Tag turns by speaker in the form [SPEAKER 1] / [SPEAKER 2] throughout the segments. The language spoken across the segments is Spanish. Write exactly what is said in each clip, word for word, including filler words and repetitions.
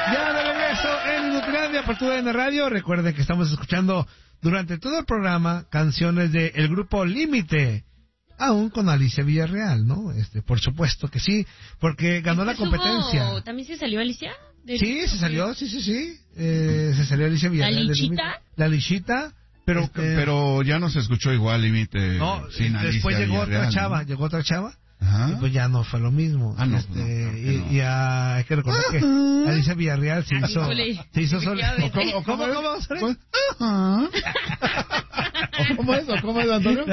[SPEAKER 1] Ya de regreso en Nutrilandia, apertura en la radio. Recuerden que estamos escuchando durante todo el programa canciones de el grupo Límite, aún con Alicia Villarreal, ¿no? Este, por supuesto que sí, porque ganó la competencia.
[SPEAKER 2] Hubo... ¿También se salió Alicia?
[SPEAKER 1] Sí, se salió, sí, sí, sí. Eh, se salió Alicia Villarreal.
[SPEAKER 2] ¿La Lichita?
[SPEAKER 1] La Lichita, pero
[SPEAKER 3] es que, eh, pero ya no se escuchó igual Límite.
[SPEAKER 1] No,
[SPEAKER 3] sin
[SPEAKER 1] después
[SPEAKER 3] Alicia
[SPEAKER 1] llegó
[SPEAKER 3] Villarreal,
[SPEAKER 1] otra chava,
[SPEAKER 3] ¿no?
[SPEAKER 1] llegó otra chava.
[SPEAKER 3] Ajá.
[SPEAKER 1] Y pues ya no fue lo mismo.
[SPEAKER 3] Ah, no,
[SPEAKER 1] este,
[SPEAKER 3] no, claro que
[SPEAKER 1] y,
[SPEAKER 3] no.
[SPEAKER 1] y a, hay que recordar que Alicia Villarreal se hizo, se hizo sola.
[SPEAKER 3] ¿O ¿Cómo, o cómo,
[SPEAKER 1] cómo,
[SPEAKER 3] cómo, cómo, ¿O ¿Cómo es? ¿O ¿Cómo es, Antonio?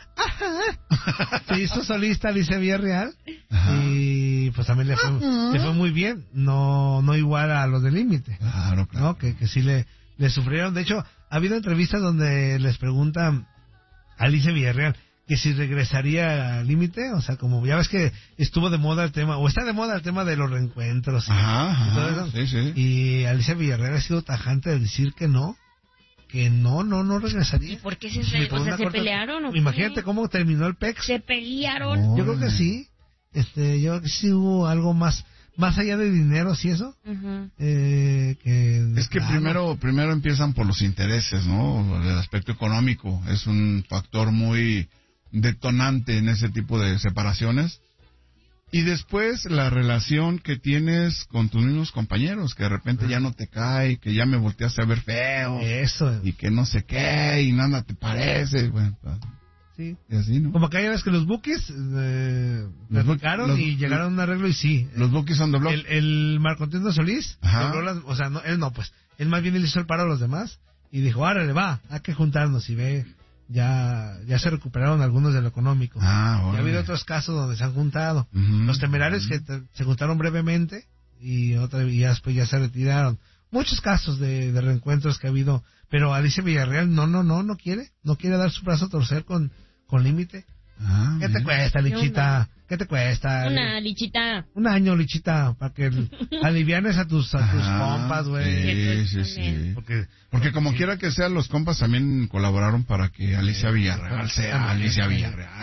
[SPEAKER 1] Se hizo solista Alicia Villarreal.
[SPEAKER 3] Ajá.
[SPEAKER 1] Y pues también le fue, le fue muy bien. No, no igual a los de Límite.
[SPEAKER 3] Claro, claro.
[SPEAKER 1] ¿No? Que, que sí le, le sufrieron. De hecho, ha habido entrevistas donde les preguntan a Alicia Villarreal que si regresaría al Límite, o sea, como ya ves que estuvo de moda el tema, o está de moda el tema de los reencuentros. Y,
[SPEAKER 3] ajá, ajá,
[SPEAKER 1] y todo eso.
[SPEAKER 3] Sí, sí.
[SPEAKER 1] Y Alicia Villarreal ha sido tajante de decir que no, que no, no, no regresaría.
[SPEAKER 2] ¿Y por qué se,
[SPEAKER 1] Sí,
[SPEAKER 2] se,
[SPEAKER 1] por
[SPEAKER 2] o sea,
[SPEAKER 1] una
[SPEAKER 2] se
[SPEAKER 1] corta-
[SPEAKER 2] pelearon? ¿O
[SPEAKER 1] Imagínate
[SPEAKER 2] qué?
[SPEAKER 1] cómo terminó el P E X.
[SPEAKER 2] ¿Se pelearon?
[SPEAKER 3] Oh.
[SPEAKER 1] Yo creo que sí. Este, yo creo que sí hubo algo más, más allá de dinero, ¿sí eso?
[SPEAKER 2] Uh-huh.
[SPEAKER 1] Eh, que
[SPEAKER 3] Es que
[SPEAKER 1] claro.
[SPEAKER 3] primero primero empiezan por los intereses, ¿no? El aspecto económico es un factor muy detonante en ese tipo de separaciones. Y después la relación que tienes con tus mismos compañeros, que de repente ya no te cae, que ya me volteaste a ver feo,
[SPEAKER 1] Eso.
[SPEAKER 3] y que no sé qué, y nada te parece, bueno,
[SPEAKER 1] Sí.
[SPEAKER 3] y así, ¿no?
[SPEAKER 1] Como que hay veces que los Bookies eh,
[SPEAKER 3] Los
[SPEAKER 1] platicaron
[SPEAKER 3] los-
[SPEAKER 1] y llegaron a un arreglo y sí.
[SPEAKER 3] Los Bookies on the block.
[SPEAKER 1] El, el Marco Antonio Solís,
[SPEAKER 3] Ajá.
[SPEAKER 1] dobló las- o sea, no, él no, pues, él más bien le hizo el paro a los demás y dijo, árale, va, hay que juntarnos y ve, ya ya se recuperaron algunos de lo económico.
[SPEAKER 3] Ah,
[SPEAKER 1] Y ha
[SPEAKER 3] órale.
[SPEAKER 1] habido otros casos donde se han juntado.
[SPEAKER 3] Ujú.
[SPEAKER 1] Los Temerarios que te- se juntaron brevemente y otra y ya después ya se retiraron. Muchos casos de, de reencuentros que ha habido, pero Alicia Villarreal no, no, no, no quiere, no quiere dar su brazo a torcer con, con Límite.
[SPEAKER 3] Ah,
[SPEAKER 1] ¿Qué te
[SPEAKER 3] bien.
[SPEAKER 1] cuesta, Lichita? ¿Qué te cuesta?
[SPEAKER 2] Una lichita.
[SPEAKER 1] Un año, Lichita, para que alivianes a tus, a tus
[SPEAKER 3] Ajá,
[SPEAKER 1] compas, güey.
[SPEAKER 3] Sí, sí, sí.
[SPEAKER 1] Porque,
[SPEAKER 3] Porque como quiera que sea, los compas también colaboraron para que Alicia Villarreal sea Alicia Villarreal.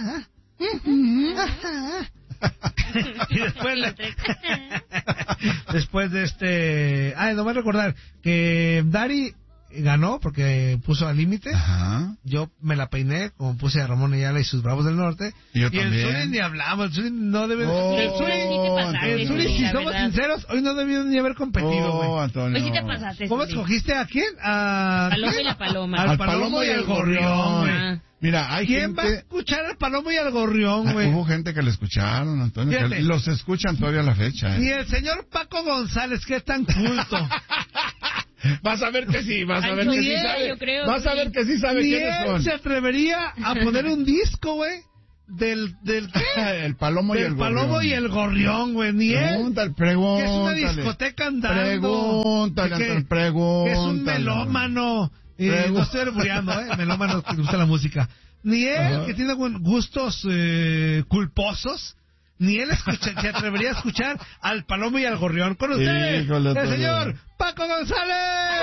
[SPEAKER 1] y después, le- después de este... Ay, no me recordar que Dari ganó porque puso al Límite.
[SPEAKER 3] Ajá.
[SPEAKER 1] Yo me la peiné, como puse a Ramón Ayala y sus Bravos del Norte.
[SPEAKER 3] Y yo
[SPEAKER 1] y
[SPEAKER 3] también.
[SPEAKER 1] el Zuri ni hablamos, el Zuri no debe...
[SPEAKER 3] Oh,
[SPEAKER 1] el Zuri,
[SPEAKER 2] sí te pasaste,
[SPEAKER 1] el Zuri,
[SPEAKER 2] Zuri,
[SPEAKER 1] si
[SPEAKER 2] la
[SPEAKER 1] somos
[SPEAKER 2] verdad.
[SPEAKER 1] sinceros, hoy no debió ni haber competido, güey.
[SPEAKER 3] Oh, Antonio.
[SPEAKER 2] Pues sí te pasaste.
[SPEAKER 1] ¿Cómo
[SPEAKER 2] Zuli.
[SPEAKER 1] escogiste a quién? A...
[SPEAKER 2] Paloma
[SPEAKER 1] ¿quién?
[SPEAKER 2] y la paloma.
[SPEAKER 1] Al Palomo y al Gorrión, güey.
[SPEAKER 2] Ah.
[SPEAKER 3] Mira, hay
[SPEAKER 1] ¿Quién va a
[SPEAKER 3] gente...
[SPEAKER 1] escuchar al Palomo y al Gorrión,
[SPEAKER 3] Ah,
[SPEAKER 1] güey?
[SPEAKER 3] hubo gente que le escucharon, Antonio, que
[SPEAKER 1] Fíjate.
[SPEAKER 3] los escuchan todavía a la fecha.
[SPEAKER 1] Ni
[SPEAKER 3] ¿eh?
[SPEAKER 1] el señor Paco González, que es tan culto.
[SPEAKER 3] Vas a ver que sí, vas a
[SPEAKER 2] Ay,
[SPEAKER 3] ver
[SPEAKER 2] no,
[SPEAKER 3] que sí
[SPEAKER 2] yeah,
[SPEAKER 3] sabe.
[SPEAKER 2] yo creo,
[SPEAKER 3] Vas a
[SPEAKER 2] sí.
[SPEAKER 3] ver que sí sabe
[SPEAKER 1] Ni
[SPEAKER 3] quiénes
[SPEAKER 1] él
[SPEAKER 3] son.
[SPEAKER 1] se atrevería a poner un disco, güey, del, del,
[SPEAKER 3] El Palomo y
[SPEAKER 1] del
[SPEAKER 3] el
[SPEAKER 1] Palomo
[SPEAKER 3] Gorrión.
[SPEAKER 1] y el Gorrión, güey. Ni él.
[SPEAKER 3] Pregúntale,
[SPEAKER 1] Que es una
[SPEAKER 3] pregúntale.
[SPEAKER 1] discoteca andando.
[SPEAKER 3] Pregúntale,
[SPEAKER 1] que,
[SPEAKER 3] Antonio,
[SPEAKER 1] que es un
[SPEAKER 3] pregúntale.
[SPEAKER 1] melómano. Y
[SPEAKER 3] Pregu-
[SPEAKER 1] no estoy albureando, ¿eh? Melómano que le gusta la música. Ni él,
[SPEAKER 3] Ajá.
[SPEAKER 1] que tiene buen- gustos eh, culposos, ni él escucha, se atrevería a escuchar al Palomo y al Gorrión. Con ustedes,
[SPEAKER 3] Híjole,
[SPEAKER 1] el
[SPEAKER 3] Antonio.
[SPEAKER 1] señor Paco González.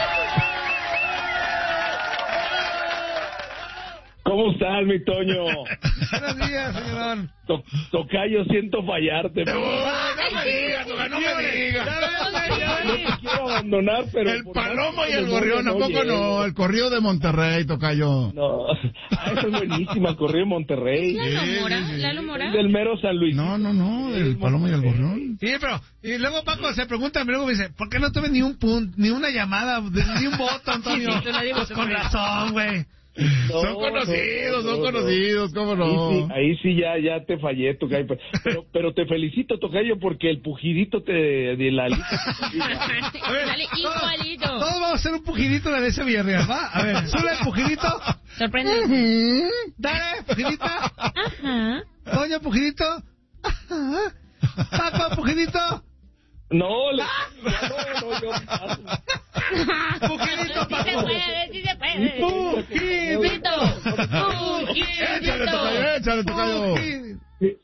[SPEAKER 4] ¿Cómo estás, mi Toño?
[SPEAKER 1] Buenos días, señor.
[SPEAKER 4] To- tocayo, siento fallarte. pero-
[SPEAKER 3] No me digas, no me digas.
[SPEAKER 4] No te quiero abandonar, pero...
[SPEAKER 3] El
[SPEAKER 4] por
[SPEAKER 3] Palomo
[SPEAKER 4] más
[SPEAKER 3] y
[SPEAKER 4] que
[SPEAKER 3] el
[SPEAKER 4] me
[SPEAKER 3] Gorrión, ¿a
[SPEAKER 4] muero,
[SPEAKER 3] poco no?
[SPEAKER 4] llego.
[SPEAKER 3] El corrido de Monterrey, tocayo.
[SPEAKER 4] No, ah, esa es buenísima, corrido en Monterrey.
[SPEAKER 2] ¿Lalo
[SPEAKER 3] Sí,
[SPEAKER 2] Mora?
[SPEAKER 3] sí, sí.
[SPEAKER 2] ¿Lalo Mora?
[SPEAKER 4] Es del mero San Luis.
[SPEAKER 3] No, no, no, el Palomo y el Gorrión.
[SPEAKER 1] Sí, pero, y luego Paco se pregunta, y luego me dice, ¿por qué no tuve ni un punto, ni una llamada, de- ni un voto, Antonio?
[SPEAKER 2] Sí, sí, tú nadie
[SPEAKER 1] Pues
[SPEAKER 2] votó
[SPEAKER 1] con
[SPEAKER 2] por él.
[SPEAKER 1] razón, güey.
[SPEAKER 4] No,
[SPEAKER 3] Son conocidos,
[SPEAKER 4] no, no,
[SPEAKER 3] son
[SPEAKER 4] no.
[SPEAKER 3] conocidos, ¿cómo
[SPEAKER 4] Ahí
[SPEAKER 3] no?
[SPEAKER 4] sí, ahí sí ya, ya te fallé, Tocayo. Pero, pero, pero te felicito, Tocayo, porque el pujidito te de la lista.
[SPEAKER 2] Dale igualito.
[SPEAKER 1] Todos vamos a hacer un pujidito de ese Villarreal, ¿va? A ver, sube el pujidito.
[SPEAKER 2] Sorprende.
[SPEAKER 1] Dale, pujidita.
[SPEAKER 2] Ajá.
[SPEAKER 1] Doña pujidito. Ajá. Paco, pujidito.
[SPEAKER 4] No, le, no, no, yo paso.
[SPEAKER 1] Pujidito,
[SPEAKER 2] Sí se
[SPEAKER 1] Paco.
[SPEAKER 2] puede, sí se puede.
[SPEAKER 1] Pujidito.
[SPEAKER 3] Échale, tocayo, échale, tocayo.
[SPEAKER 1] Pujidito.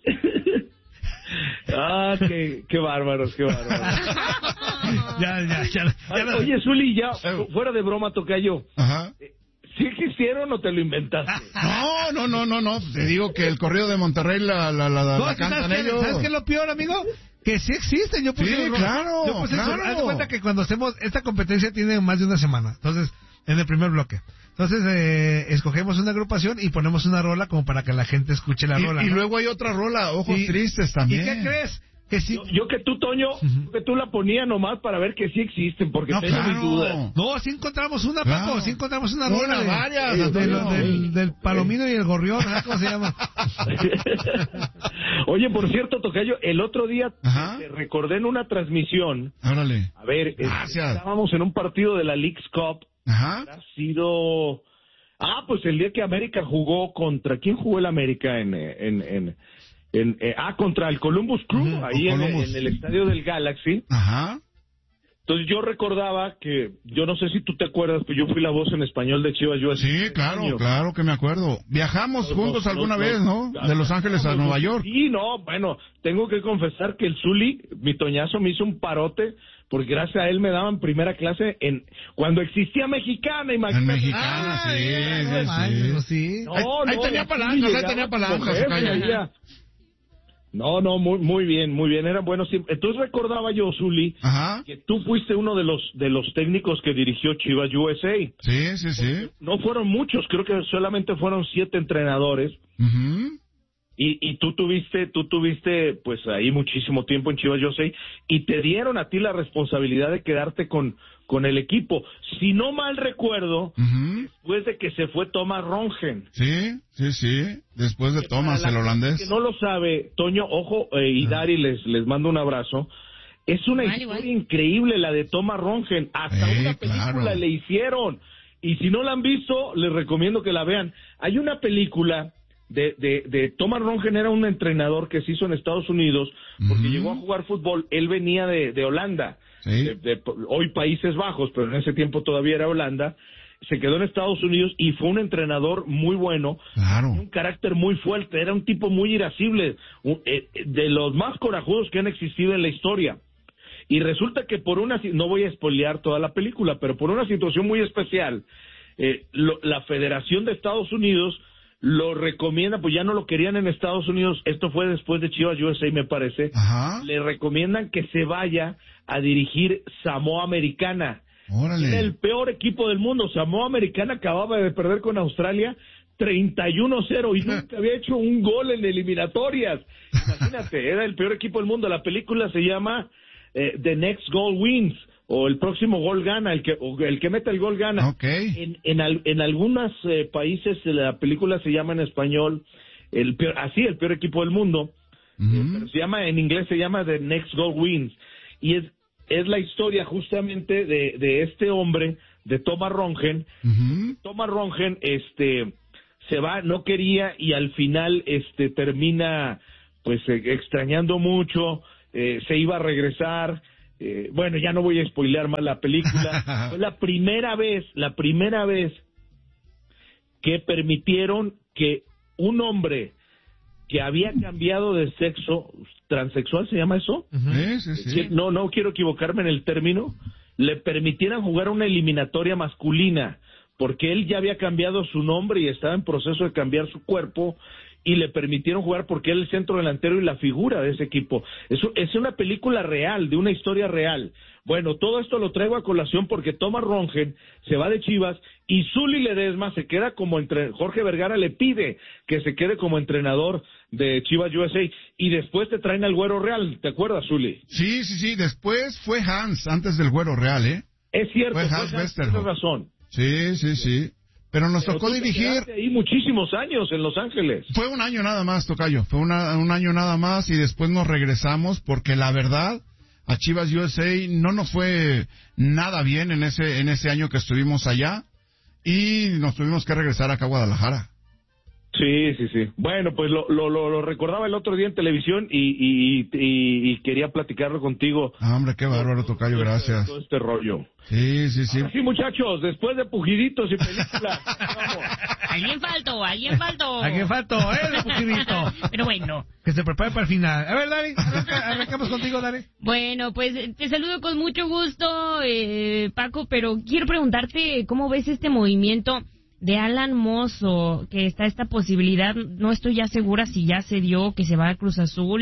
[SPEAKER 4] Ah, qué, qué bárbaros, qué bárbaros.
[SPEAKER 1] Ya, ya, ya. ya
[SPEAKER 4] Ay,
[SPEAKER 1] no-
[SPEAKER 4] Oye, Zuli, ya, fu- fuera de broma, Tocayo,
[SPEAKER 3] Ajá.
[SPEAKER 4] ¿sí existieron o te lo inventaste?
[SPEAKER 3] No, no, no, no, no. Te digo que el corrido de Monterrey la, la, la,
[SPEAKER 1] No,
[SPEAKER 3] la
[SPEAKER 1] es que
[SPEAKER 3] cantan
[SPEAKER 1] ¿sabes qué,
[SPEAKER 3] ellos.
[SPEAKER 1] ¿sabes qué es lo peor, amigo? Que sí existen, yo puse...
[SPEAKER 3] Sí,
[SPEAKER 1] el-
[SPEAKER 3] claro,
[SPEAKER 1] yo puse el-
[SPEAKER 3] claro.
[SPEAKER 1] haz de cuenta que cuando hacemos... Esta competencia tiene más de una semana, entonces, en el primer bloque. Entonces, eh, escogemos una agrupación y ponemos una rola como para que la gente escuche la
[SPEAKER 3] Y,
[SPEAKER 1] rola.
[SPEAKER 3] y
[SPEAKER 1] ¿no?
[SPEAKER 3] luego hay otra rola, Ojos
[SPEAKER 1] Y-
[SPEAKER 3] Tristes
[SPEAKER 1] ¿Y
[SPEAKER 3] también.
[SPEAKER 1] qué crees? Que sí...
[SPEAKER 4] Yo, yo que tú, Toño, que tú la ponías nomás para ver que sí existen, porque
[SPEAKER 3] No,
[SPEAKER 4] tengo mis
[SPEAKER 3] claro.
[SPEAKER 4] dudas.
[SPEAKER 1] No, sí encontramos una,
[SPEAKER 3] Claro.
[SPEAKER 1] Paco, sí encontramos una
[SPEAKER 3] Una,
[SPEAKER 1] rola de,
[SPEAKER 3] varias,
[SPEAKER 1] de-
[SPEAKER 3] Antonio.
[SPEAKER 1] de lo- del, del palomino y el gorrión, ¿sabes cómo se llama?
[SPEAKER 4] Oye, por cierto, Tocayo, el otro día
[SPEAKER 3] Ajá.
[SPEAKER 4] te recordé en una transmisión,
[SPEAKER 3] Órale.
[SPEAKER 4] a ver, eh,
[SPEAKER 3] Gracias.
[SPEAKER 4] estábamos en un partido de la Leagues Cup,
[SPEAKER 3] Ajá.
[SPEAKER 4] ha sido... Ah, pues el día que América jugó contra... ¿Quién jugó el América en... eh, en, en, en eh, ah, contra el Columbus Crew,
[SPEAKER 3] Ujú,
[SPEAKER 4] ahí en,
[SPEAKER 3] Columbus.
[SPEAKER 4] en el estadio del Galaxy.
[SPEAKER 3] Ajá.
[SPEAKER 4] Entonces yo recordaba que, yo no sé si tú te acuerdas, pero yo fui la voz en español de Chivas U S A.
[SPEAKER 3] Sí, claro, claro que me acuerdo. Viajamos
[SPEAKER 4] Nos-
[SPEAKER 3] juntos
[SPEAKER 4] nos-
[SPEAKER 3] alguna
[SPEAKER 4] nos-
[SPEAKER 3] vez, ¿no?
[SPEAKER 4] nos-
[SPEAKER 3] De Los Ángeles a
[SPEAKER 4] nos-
[SPEAKER 3] Nueva York.
[SPEAKER 4] Sí, no, bueno, tengo que confesar que el Zuli, mi Toñazo, me hizo un parote, porque gracias a él me daban primera clase en cuando existía Mexicana,
[SPEAKER 3] En
[SPEAKER 4] imagínate.
[SPEAKER 3] Mexicana,
[SPEAKER 1] Ah,
[SPEAKER 3] sí,
[SPEAKER 1] mira, no
[SPEAKER 3] sí,
[SPEAKER 1] manches,
[SPEAKER 3] sí.
[SPEAKER 1] sí.
[SPEAKER 4] No,
[SPEAKER 3] Ahí- ahí
[SPEAKER 4] no,
[SPEAKER 3] tenía
[SPEAKER 4] el
[SPEAKER 3] palancas,
[SPEAKER 4] Zuli
[SPEAKER 3] ahí
[SPEAKER 4] llegaba
[SPEAKER 3] tenía
[SPEAKER 4] como
[SPEAKER 3] palancas,
[SPEAKER 4] jefe,
[SPEAKER 3] Tocayo.
[SPEAKER 4] ahí ya. No, no, muy muy bien, muy bien, eran buenos tiempos. Entonces recordaba yo, Zuli,
[SPEAKER 3] Ajá.
[SPEAKER 4] que tú fuiste uno de los de los técnicos que dirigió Chivas U S A.
[SPEAKER 3] Sí, sí, sí.
[SPEAKER 4] No fueron muchos, creo que solamente fueron siete entrenadores.
[SPEAKER 3] Ujú.
[SPEAKER 4] Y, y tú tuviste, tú tuviste, pues ahí muchísimo tiempo en Chivas U S A y te dieron a ti la responsabilidad de quedarte con, con el equipo. Si no mal recuerdo,
[SPEAKER 3] Ujú.
[SPEAKER 4] después de que se fue Thomas Rongen.
[SPEAKER 3] Sí, sí, sí. Después de Thomas,
[SPEAKER 4] Para
[SPEAKER 3] el
[SPEAKER 4] la
[SPEAKER 3] holandés.
[SPEAKER 4] gente que no lo sabe, Toño, ojo, eh, y Dari les, les mando un abrazo. Es una
[SPEAKER 2] Igual,
[SPEAKER 4] historia
[SPEAKER 2] igual.
[SPEAKER 4] increíble la de Thomas Rongen. Hasta
[SPEAKER 3] Eh,
[SPEAKER 4] una película
[SPEAKER 3] claro.
[SPEAKER 4] le hicieron. Y si no la han visto, les recomiendo que la vean. Hay una película de, de, de Thomas Rongen, era un entrenador que se hizo en Estados Unidos porque
[SPEAKER 3] Ujú.
[SPEAKER 4] llegó a jugar fútbol. Él venía de, de Holanda,
[SPEAKER 3] Sí.
[SPEAKER 4] de- de- hoy Países Bajos, pero en ese tiempo todavía era Holanda. Se quedó en Estados Unidos y fue un entrenador muy bueno,
[SPEAKER 3] Claro.
[SPEAKER 4] un carácter muy fuerte, era un tipo muy irascible, un- eh, eh, de los más corajudos que han existido en la historia. Y resulta que por una, si- no voy a spoilear toda la película, pero por una situación muy especial, eh, lo- la Federación de Estados Unidos lo recomienda, pues ya no lo querían en Estados Unidos, esto fue después de Chivas U S A, me parece,
[SPEAKER 3] Ajá.
[SPEAKER 4] le recomiendan que se vaya a dirigir Samoa Americana. Era
[SPEAKER 3] Órale.
[SPEAKER 4] el peor equipo del mundo. Samoa Americana acababa de perder con Australia treinta y uno cero y nunca había hecho un gol en eliminatorias. Imagínate, era el peor equipo del mundo. La película se llama eh, The Next Goal Wins, o el próximo gol gana, el que o el que meta el gol gana.
[SPEAKER 3] Ok.
[SPEAKER 4] En, en, al- en algunos eh, países eh, la película se llama en español, el peor, así, el peor equipo del mundo.
[SPEAKER 3] Ujú.
[SPEAKER 4] Pero se llama, en inglés se llama The Next Goal Wins. Y es, es la historia justamente de, de este hombre, de Thomas Rongen.
[SPEAKER 3] Ujú.
[SPEAKER 4] Thomas Rongen, este, se va, no quería y al final, este, termina, pues, eh, extrañando mucho, eh, se iba a regresar. Eh, bueno, ya no voy a spoilear más la película. Fue la primera vez, la primera vez que permitieron que un hombre que había cambiado de sexo, transexual se llama eso,
[SPEAKER 1] Ujú.
[SPEAKER 3] Sí, sí,
[SPEAKER 4] que
[SPEAKER 3] sí.
[SPEAKER 4] no, no quiero equivocarme en el término, le permitieran jugar una eliminatoria masculina, porque él ya había cambiado su nombre y estaba en proceso de cambiar su cuerpo, y le permitieron jugar porque él es el centro delantero y la figura de ese equipo. Eso es una película real, de una historia real. Bueno, todo esto lo traigo a colación porque Thomas Rongen se va de Chivas y Zuli Ledesma se queda como entre Jorge Vergara le pide que se quede como entrenador de Chivas U S A y después te traen al Güero Real, ¿te acuerdas, Zuli?
[SPEAKER 3] Sí, sí, sí. Después fue Hans, antes del Güero Real, ¿eh?
[SPEAKER 4] Es cierto,
[SPEAKER 3] Fue
[SPEAKER 4] fue
[SPEAKER 3] Hans
[SPEAKER 4] Hans,
[SPEAKER 3] Westerhoff.
[SPEAKER 4] tienes razón.
[SPEAKER 3] Sí, sí, sí. Pero nos
[SPEAKER 4] Pero
[SPEAKER 3] tocó
[SPEAKER 4] tú te
[SPEAKER 3] dirigir.
[SPEAKER 4] quedaste ahí muchísimos años en Los Ángeles.
[SPEAKER 3] Fue un año nada más, Tocayo. Fue una- un año nada más y después nos regresamos porque la verdad a Chivas U S A no nos fue nada bien en ese en ese año que estuvimos allá y nos tuvimos que regresar acá a Guadalajara.
[SPEAKER 4] Sí, sí, sí. Bueno, pues lo, lo, lo, lo recordaba el otro día en televisión y, y, y, y quería platicarlo contigo.
[SPEAKER 3] Ah, hombre, qué bárbaro, Tocayo,
[SPEAKER 4] Todo este-
[SPEAKER 3] gracias.
[SPEAKER 4] Todo este rollo.
[SPEAKER 3] Sí, sí, sí.
[SPEAKER 4] Sí, muchachos, después de pujiditos y películas, vamos.
[SPEAKER 2] Alguien faltó, alguien faltó.
[SPEAKER 1] ¿A quién faltó? ¡Eh, Pujidito!
[SPEAKER 2] Pero bueno.
[SPEAKER 1] Que se prepare para el final. A ver, Dari, arranca- arrancamos contigo, Dari.
[SPEAKER 2] Bueno, pues eh, te saludo con mucho gusto, eh, Paco, pero quiero preguntarte cómo ves este movimiento de Alan Mozo, que está esta posibilidad, no estoy ya segura si ya se dio que se va a Cruz Azul,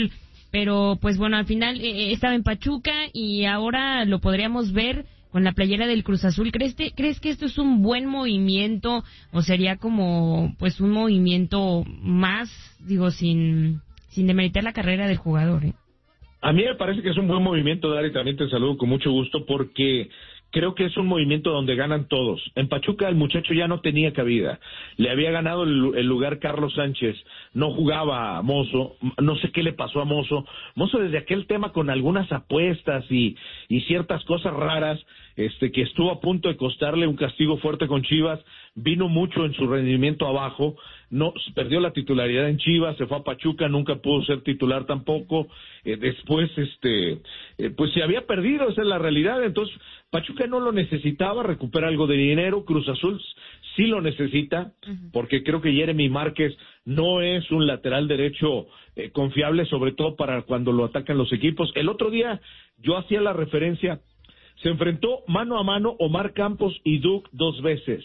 [SPEAKER 2] pero pues bueno, al final eh, estaba en Pachuca y ahora lo podríamos ver con la playera del Cruz Azul. ¿Crees, te, ¿Crees que esto es un buen movimiento o sería como pues un movimiento más, digo, sin, sin demeritar la carrera del jugador? ¿eh?
[SPEAKER 4] A mí me parece que es un buen movimiento, Dari, también te saludo con mucho gusto, porque creo que es un movimiento donde ganan todos. En Pachuca el muchacho ya no tenía cabida. Le había ganado el, el lugar Carlos Sánchez. No jugaba a Mozo. No sé qué le pasó a Mozo. Mozo desde aquel tema con algunas apuestas y, y ciertas cosas raras, este, que estuvo a punto de costarle un castigo fuerte con Chivas, vino mucho en su rendimiento abajo. No, perdió la titularidad en Chivas, se fue a Pachuca, nunca pudo ser titular tampoco. Eh, después, este, eh, pues se había perdido, esa es la realidad. Entonces, Pachuca no lo necesitaba, recupera algo de dinero. Cruz Azul sí lo necesita, porque creo que Jeremy Márquez no es un lateral derecho eh, confiable, sobre todo para cuando lo atacan los equipos. El otro día yo hacía la referencia, se enfrentó mano a mano Omar Campos y Duke dos veces.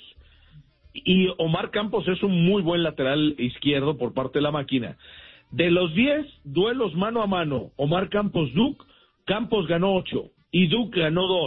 [SPEAKER 4] Y Omar Campos es un muy buen lateral izquierdo por parte de la máquina. De los diez duelos mano a mano, Omar Campos-Duke, Campos ganó ocho y Duke ganó dos.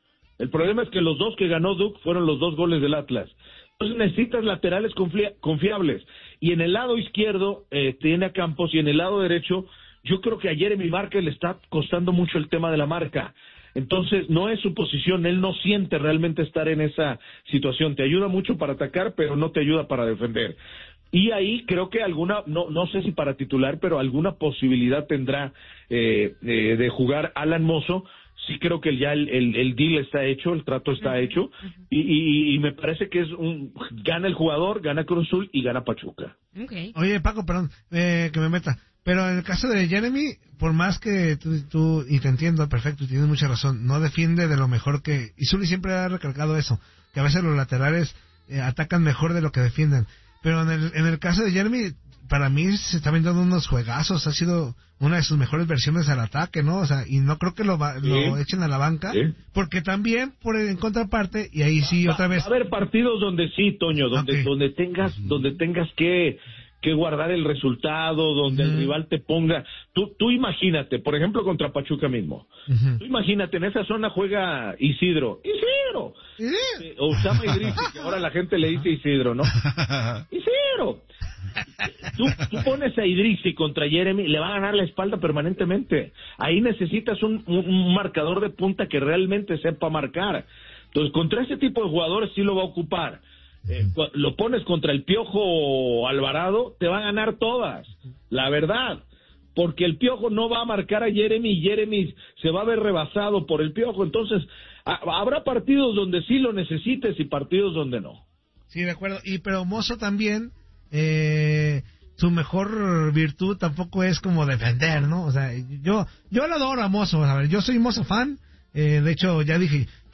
[SPEAKER 4] El problema es que los dos que ganó Duke fueron los dos goles del Atlas. Entonces necesitas laterales confia- confiables. Y en el lado izquierdo eh, tiene a Campos, y en el lado derecho yo creo que a Jeremy Márquez le está costando mucho el tema de la marca. Entonces, no es su posición, él no siente realmente estar en esa situación. Te ayuda mucho para atacar, pero no te ayuda para defender. Y ahí creo que alguna, no no sé si para titular, pero alguna posibilidad tendrá eh, eh, de jugar Alan Mozo. Sí creo que ya el, el, el deal está hecho, el trato está uh-huh. hecho, y, y, y me parece que es un gana el jugador, gana Cruz Azul y gana Pachuca.
[SPEAKER 1] Okay. Oye, Paco, perdón, eh, que me meta. Pero en el caso de Jeremy, por más que tú, tú, y te entiendo perfecto, y tienes mucha razón, no defiende de lo mejor que... Y Zuli siempre ha recalcado eso, que a veces los laterales eh, atacan mejor de lo que defienden. Pero en el, en el caso de Jeremy, para mí se está viendo unos juegazos, ha sido una de sus mejores versiones al ataque, ¿no? O sea, y no creo que lo, va, sí. lo echen a la banca, sí. porque también, por en contraparte, y ahí sí
[SPEAKER 4] va,
[SPEAKER 1] otra vez...
[SPEAKER 4] Va a haber partidos donde sí, Toño, donde, okay. donde tengas, donde tengas que... que guardar el resultado, donde uh-huh. el rival te ponga, tú tú imagínate, por ejemplo contra Pachuca mismo, uh-huh. tú imagínate, en esa zona juega Isidro, Isidro, uh-huh. eh, Osama Idrisi, que ahora la gente le dice Isidro, ¿no? Isidro, tú, tú pones a Idrisi contra Jeremy, le va a ganar la espalda permanentemente, ahí necesitas un, un, un marcador de punta que realmente sepa marcar. Entonces contra ese tipo de jugadores sí lo va a ocupar. Eh, lo pones contra el Piojo Alvarado, te va a ganar todas, la verdad, porque el Piojo no va a marcar a Jeremy y Jeremy se va a ver rebasado por el Piojo. Entonces a, habrá partidos donde sí lo necesites y partidos donde no.
[SPEAKER 1] Sí, de acuerdo. Y pero Mozo también, eh, su mejor virtud tampoco es como defender, ¿no? O sea, yo yo lo adoro a Mozo, a ver, yo soy Mozo fan, eh, de hecho ya dije